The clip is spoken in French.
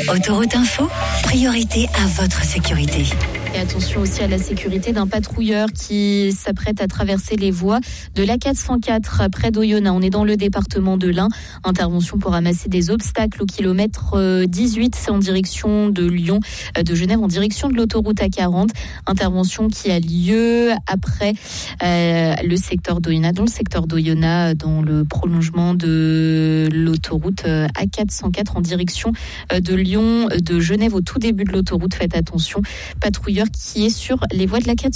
Autoroute Info, priorité à votre sécurité. Et attention aussi à la sécurité d'un patrouilleur qui s'apprête à traverser les voies de l'A404 près d'Oyonnax. On est dans le département de l'Ain. Intervention pour ramasser des obstacles au kilomètre 18. C'est en direction de Lyon, de Genève, en direction de l'autoroute A40. Intervention qui a lieu après le secteur d'Oyonnax, dans le prolongement de l'autoroute A404 en direction de Lyon, de Genève, au tout début de l'autoroute. Faites attention, patrouilleur qui est sur les voies de la 404.